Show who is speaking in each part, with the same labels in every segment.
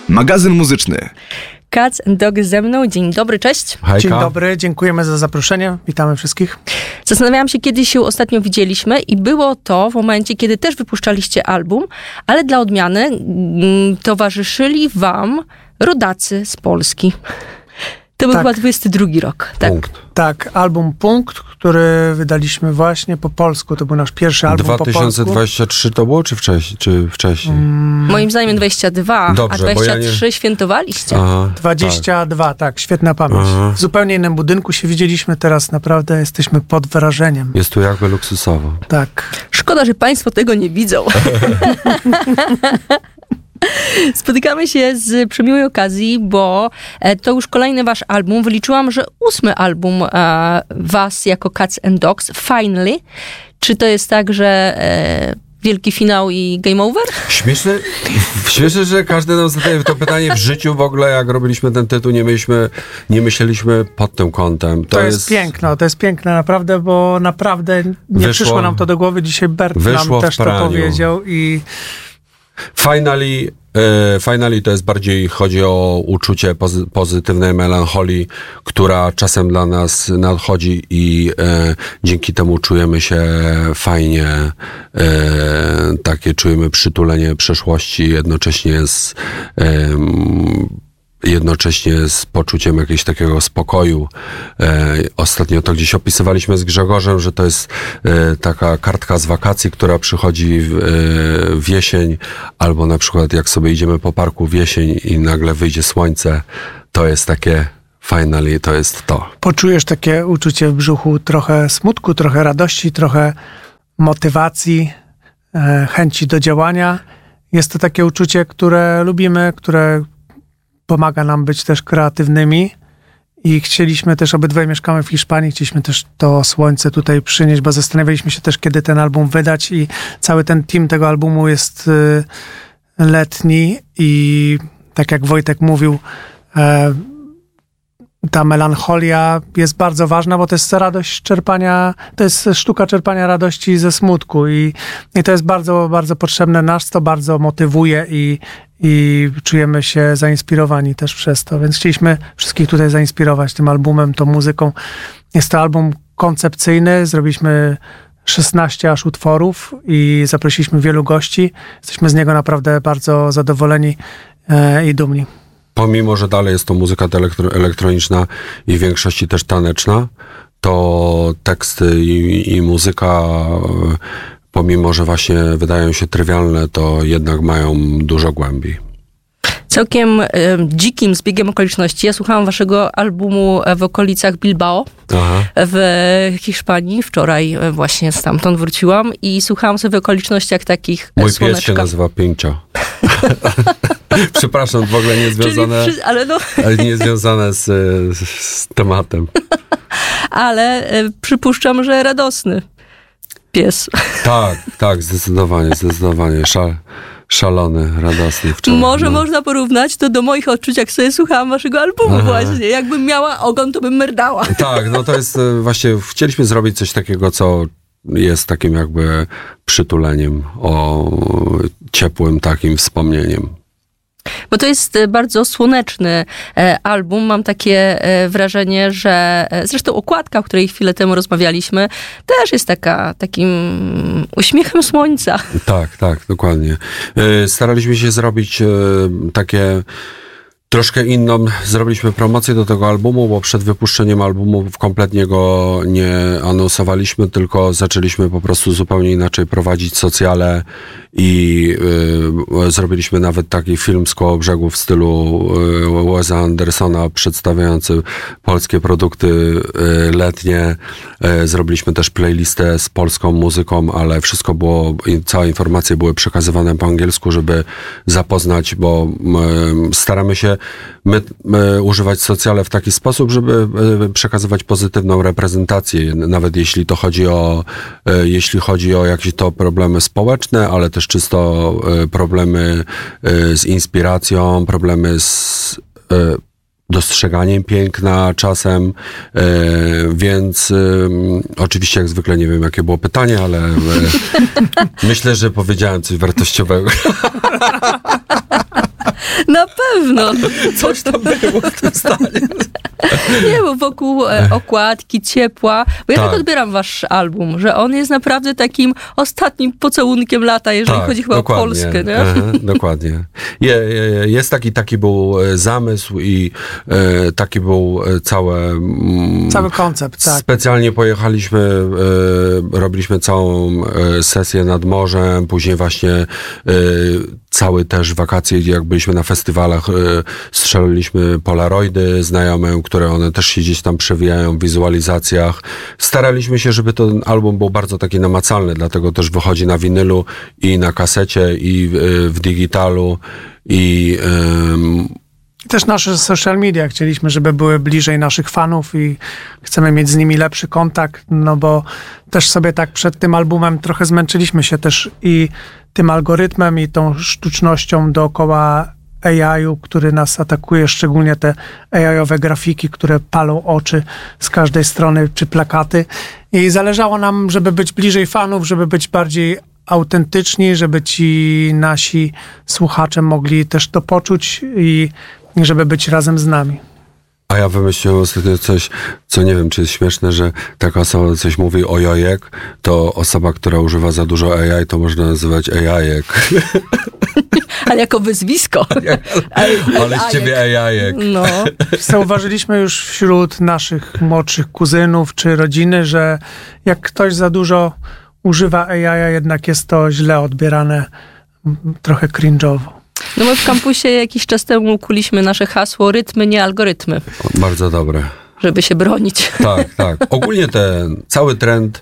Speaker 1: Magazyn muzyczny.
Speaker 2: Cats and Dogs ze mną. Dzień dobry, cześć.
Speaker 3: Hejka.
Speaker 4: Dzień dobry, dziękujemy za zaproszenie. Witamy wszystkich.
Speaker 2: Zastanawiałam się, kiedy się ostatnio widzieliśmy i było to w momencie, kiedy też wypuszczaliście album, ale dla odmiany towarzyszyli wam rodacy z Polski. To był chyba 22 rok. Tak.
Speaker 3: Punkt.
Speaker 4: Tak, album Punkt, który wydaliśmy właśnie po polsku. To był nasz pierwszy album po polsku.
Speaker 3: 2023 to było, czy wcześniej?
Speaker 2: Moim zdaniem 22,
Speaker 3: Dobrze,
Speaker 2: a 23 świętowaliście.
Speaker 3: Aha,
Speaker 4: 22, tak, świetna pamięć.
Speaker 3: Aha.
Speaker 4: W zupełnie innym budynku się widzieliśmy, teraz naprawdę jesteśmy pod wrażeniem.
Speaker 3: Jest tu jakby luksusowo.
Speaker 4: Tak.
Speaker 2: Szkoda, że państwo tego nie widzą. Spotykamy się z przemiłej okazji, bo to już kolejny wasz album. Wyliczyłam, że 8 album was jako Cats and Dogs. Finally. Czy to jest tak, że wielki finał i game over?
Speaker 3: Śmieszne, że każdy nam zadaje to pytanie w życiu w ogóle, jak robiliśmy ten tytuł, nie myśleliśmy pod tym kątem.
Speaker 4: To jest piękne naprawdę, bo naprawdę nie przyszło nam to do głowy. Dzisiaj Bert nam też to powiedział i...
Speaker 3: Finally to jest bardziej, chodzi o uczucie pozytywnej melancholii, która czasem dla nas nadchodzi i dzięki temu czujemy się fajnie, takie czujemy przytulenie przeszłości jednocześnie z poczuciem jakiegoś takiego spokoju. Ostatnio to gdzieś opisywaliśmy z Grzegorzem, że to jest taka kartka z wakacji, która przychodzi w jesień, albo na przykład jak sobie idziemy po parku w jesień i nagle wyjdzie słońce, to jest takie finally, to jest to.
Speaker 4: Poczujesz takie uczucie w brzuchu, trochę smutku, trochę radości, trochę motywacji, chęci do działania. Jest to takie uczucie, które lubimy, które pomaga nam być też kreatywnymi i chcieliśmy też, obydwaj mieszkamy w Hiszpanii, chcieliśmy też to słońce tutaj przynieść, bo zastanawialiśmy się też, kiedy ten album wydać i cały ten team tego albumu jest letni i tak jak Wojtek mówił, ta melancholia jest bardzo ważna, bo to jest radość czerpania, to jest sztuka czerpania radości ze smutku i to jest bardzo, bardzo potrzebne. Nas to bardzo motywuje i czujemy się zainspirowani też przez to, więc chcieliśmy wszystkich tutaj zainspirować tym albumem, tą muzyką. Jest to album koncepcyjny, zrobiliśmy 16 aż utworów i zaprosiliśmy wielu gości. Jesteśmy z niego naprawdę bardzo zadowoleni i dumni.
Speaker 3: Pomimo, że dalej jest to muzyka elektroniczna i w większości też taneczna, to teksty i muzyka, pomimo, że właśnie wydają się trywialne, to jednak mają dużo głębi.
Speaker 2: Całkiem dzikim zbiegiem okoliczności. Ja słuchałam waszego albumu w okolicach Bilbao. Aha. W Hiszpanii. Wczoraj właśnie stamtąd wróciłam i słuchałam sobie w okolicznościach takich
Speaker 3: Mój
Speaker 2: słoneczka.
Speaker 3: pies się nazywa Pincio. Przepraszam, w ogóle niezwiązane, ale niezwiązane z tematem.
Speaker 2: Ale przypuszczam, że radosny pies.
Speaker 3: Tak, zdecydowanie. Szalony, radosny wczoraj.
Speaker 2: Może można porównać to do moich odczuć, jak sobie słuchałam waszego albumu. Aha. Właśnie. Jakbym miała ogon, to bym merdała.
Speaker 3: Tak, no to jest właśnie, chcieliśmy zrobić coś takiego, co jest takim jakby przytuleniem, ciepłym takim wspomnieniem.
Speaker 2: Bo to jest bardzo słoneczny album. Mam takie wrażenie, że zresztą okładka, o której chwilę temu rozmawialiśmy, też jest takim uśmiechem słońca.
Speaker 3: Tak, dokładnie. Staraliśmy się zrobić takie troszkę inną, zrobiliśmy promocję do tego albumu, bo przed wypuszczeniem albumu kompletnie go nie anonsowaliśmy, tylko zaczęliśmy po prostu zupełnie inaczej prowadzić socjale i zrobiliśmy nawet taki film z Kołobrzegu w stylu Wesa Andersona przedstawiający polskie produkty letnie. Zrobiliśmy też playlistę z polską muzyką, ale wszystko było, całe informacje były przekazywane po angielsku, żeby zapoznać, bo staramy się używać socjale w taki sposób, żeby przekazywać pozytywną reprezentację, nawet jeśli chodzi o jakieś to problemy społeczne, ale też czysto problemy z inspiracją, problemy z dostrzeganiem piękna czasem, więc oczywiście jak zwykle nie wiem, jakie było pytanie, ale myślę, że powiedziałem coś wartościowego.
Speaker 2: Na pewno.
Speaker 3: Coś tam było w tym stanie.
Speaker 2: Nie, bo wokół okładki, ciepła. Bo ja
Speaker 3: Tak.
Speaker 2: tak odbieram wasz album, że on jest naprawdę takim ostatnim pocałunkiem lata, jeżeli chodzi chyba
Speaker 3: dokładnie.
Speaker 2: o Polskę. Nie?
Speaker 3: Dokładnie. Jest taki był zamysł i taki był
Speaker 4: Cały koncept, tak.
Speaker 3: Specjalnie pojechaliśmy, robiliśmy całą sesję nad morzem, później właśnie całe też wakacje, jak byliśmy na festiwalach, strzeliliśmy polaroidy znajomym, które one też się gdzieś tam przewijają w wizualizacjach. Staraliśmy się, żeby ten album był bardzo taki namacalny, dlatego też wychodzi na winylu i na kasecie i w digitalu i
Speaker 4: Też nasze social media chcieliśmy, żeby były bliżej naszych fanów i chcemy mieć z nimi lepszy kontakt, no bo też sobie tak przed tym albumem trochę zmęczyliśmy się też i tym algorytmem i tą sztucznością dookoła AI-u, który nas atakuje, szczególnie te AI-owe grafiki, które palą oczy z każdej strony, czy plakaty. I zależało nam, żeby być bliżej fanów, żeby być bardziej autentyczni, żeby ci nasi słuchacze mogli też to poczuć i żeby być razem z nami.
Speaker 3: A ja wymyśliłem ostatnio coś, co nie wiem, czy jest śmieszne, że taka osoba coś mówi o jojek, to osoba, która używa za dużo AI, to można nazywać AI-ek.
Speaker 2: Ale jako wyzwisko.
Speaker 3: Ale z ciebie AI-ek.
Speaker 2: No.
Speaker 4: Zauważyliśmy już wśród naszych młodszych kuzynów czy rodziny, że jak ktoś za dużo używa AI, jednak jest to źle odbierane, trochę cringe'owo.
Speaker 2: No my w kampusie jakiś czas temu kuliśmy nasze hasło rytmy, nie algorytmy,
Speaker 3: Bardzo dobre.
Speaker 2: żeby się bronić.
Speaker 3: Tak. Ogólnie ten cały trend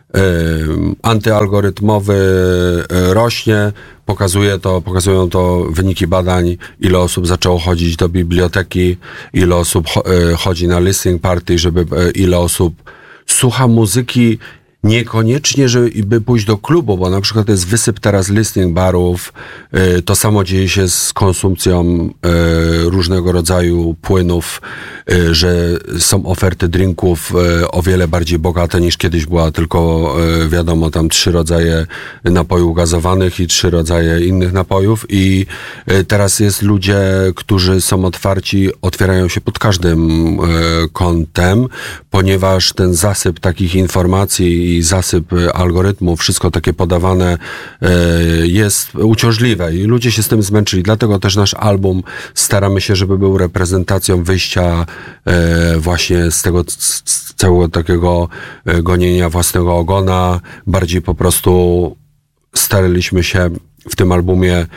Speaker 3: antyalgorytmowy rośnie. Pokazują to wyniki badań, ile osób zaczęło chodzić do biblioteki, ile osób chodzi na listening party, ile osób słucha muzyki. Niekoniecznie, żeby pójść do klubu, bo na przykład jest wysyp teraz listening barów, to samo dzieje się z konsumpcją różnego rodzaju płynów, że są oferty drinków o wiele bardziej bogate niż kiedyś była tylko wiadomo tam 3 rodzaje napojów gazowanych i 3 rodzaje innych napojów i teraz jest ludzie, którzy są otwarci, otwierają się pod każdym kątem, ponieważ ten zasyp takich informacji i zasyp algorytmów, wszystko takie podawane jest uciążliwe i ludzie się z tym zmęczyli. Dlatego też nasz album staramy się, żeby był reprezentacją wyjścia właśnie z tego całego takiego gonienia własnego ogona. Bardziej po prostu staraliśmy się w tym albumie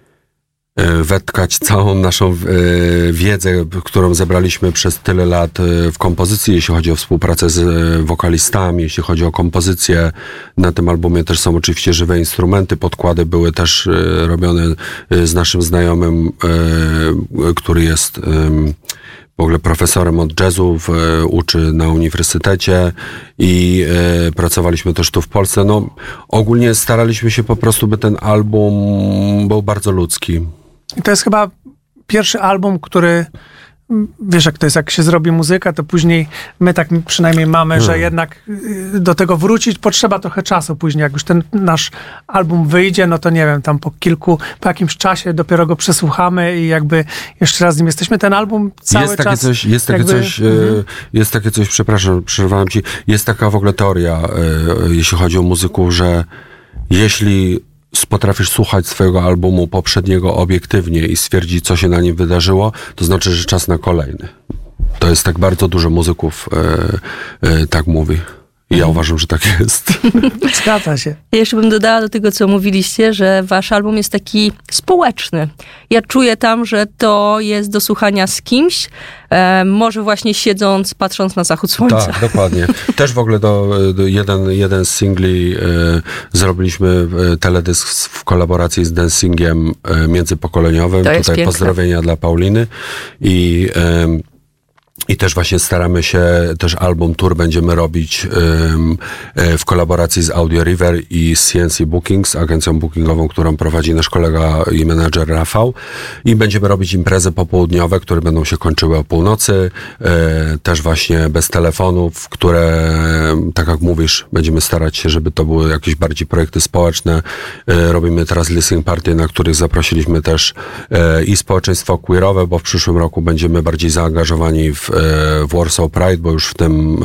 Speaker 3: wetkać całą naszą wiedzę, którą zebraliśmy przez tyle lat w kompozycji, jeśli chodzi o współpracę z wokalistami, jeśli chodzi o kompozycję. Na tym albumie też są oczywiście żywe instrumenty, podkłady były też robione z naszym znajomym, który jest w ogóle profesorem od jazzu, uczy na uniwersytecie i pracowaliśmy też tu w Polsce. No, ogólnie staraliśmy się po prostu, by ten album był bardzo ludzki.
Speaker 4: I to jest chyba pierwszy album, który, wiesz jak to jest, jak się zrobi muzyka, to później my tak przynajmniej mamy, że jednak do tego wrócić potrzeba trochę czasu później. Jak już ten nasz album wyjdzie, no to nie wiem, tam po jakimś czasie dopiero go przesłuchamy i jakby jeszcze raz z nim jesteśmy. Ten album cały czas...
Speaker 3: Jest takie coś, przepraszam, przerwałem ci, jest taka w ogóle teoria, jeśli chodzi o muzyków, że jeśli potrafisz słuchać swojego albumu poprzedniego obiektywnie i stwierdzić, co się na nim wydarzyło, to znaczy, że czas na kolejny. To jest tak bardzo dużo muzyków tak mówi. I ja uważam, że tak jest.
Speaker 4: Zgadza się.
Speaker 2: Ja jeszcze bym dodała do tego, co mówiliście, że wasz album jest taki społeczny. Ja czuję tam, że to jest do słuchania z kimś, może właśnie siedząc, patrząc na zachód słońca.
Speaker 3: Tak, dokładnie. Też w ogóle jeden z singli zrobiliśmy teledysk w kolaboracji z dancingiem międzypokoleniowym.
Speaker 2: To jest
Speaker 3: Tutaj
Speaker 2: piękne.
Speaker 3: pozdrowienia dla Pauliny. I I też właśnie staramy się, też album tour będziemy robić w kolaboracji z Audio River i z CNC Bookings, agencją bookingową, którą prowadzi nasz kolega i menadżer Rafał. I będziemy robić imprezy popołudniowe, które będą się kończyły o północy. Też właśnie bez telefonów, które, tak jak mówisz, będziemy starać się, żeby to były jakieś bardziej projekty społeczne. Robimy teraz listening party, na których zaprosiliśmy też i społeczeństwo queerowe, bo w przyszłym roku będziemy bardziej zaangażowani w Warsaw Pride, bo już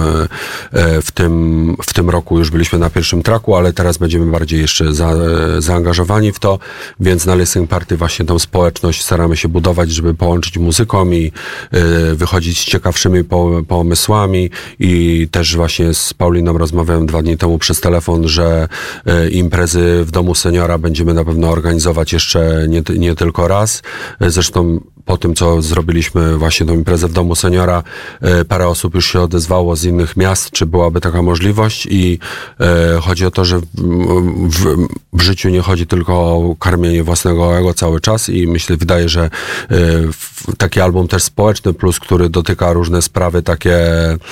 Speaker 3: w tym roku już byliśmy na pierwszym tracku, ale teraz będziemy bardziej jeszcze zaangażowani w to, więc na listening party właśnie tą społeczność staramy się budować, żeby połączyć muzyką i wychodzić z ciekawszymi pomysłami i też właśnie z Pauliną rozmawiałem 2 dni temu przez telefon, że imprezy w domu seniora będziemy na pewno organizować jeszcze nie tylko raz. Zresztą po tym, co zrobiliśmy właśnie tą imprezę w domu seniora, parę osób już się odezwało z innych miast, czy byłaby taka możliwość i chodzi o to, że w życiu nie chodzi tylko o karmienie własnego ego cały czas i wydaje, że taki album też społeczny plus, który dotyka różne sprawy takie,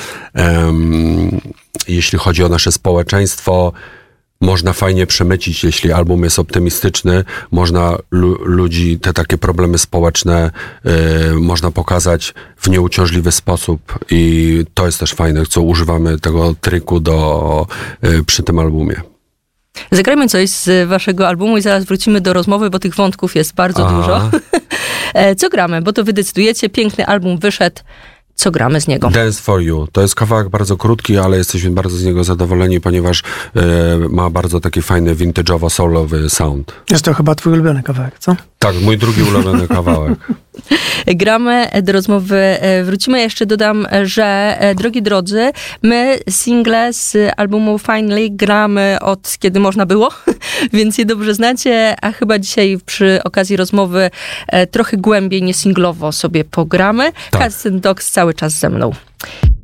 Speaker 3: jeśli chodzi o nasze społeczeństwo, można fajnie przemycić, jeśli album jest optymistyczny, można ludzi, te takie problemy społeczne można pokazać w nieuciążliwy sposób i to jest też fajne, co używamy tego triku przy tym albumie.
Speaker 2: Zagrajmy coś z waszego albumu i zaraz wrócimy do rozmowy, bo tych wątków jest bardzo dużo. Co gramy? Bo to wy decydujecie, piękny album wyszedł. Co gramy z niego?
Speaker 3: Dance for You. To jest kawałek bardzo krótki, ale jesteśmy bardzo z niego zadowoleni, ponieważ ma bardzo taki fajny, vintage'owo-soulowy sound.
Speaker 4: Jest to chyba twój ulubiony kawałek, co?
Speaker 3: Tak, mój drugi ulubiony kawałek.
Speaker 2: Gramy do rozmowy, wrócimy. Jeszcze dodam, że drogi drodzy, my single z albumu Finally gramy od kiedy można było, więc je dobrze znacie, a chyba dzisiaj przy okazji rozmowy trochę głębiej, nie singlowo sobie pogramy.
Speaker 3: Tak.
Speaker 2: Cats and Dogs cały czas ze mną.